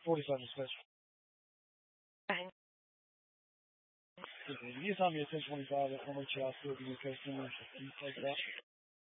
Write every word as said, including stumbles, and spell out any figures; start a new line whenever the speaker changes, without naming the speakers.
forty-seven special.
Bang.
If you get something at ten twenty-five, how much y'all still be in customer? You take it out.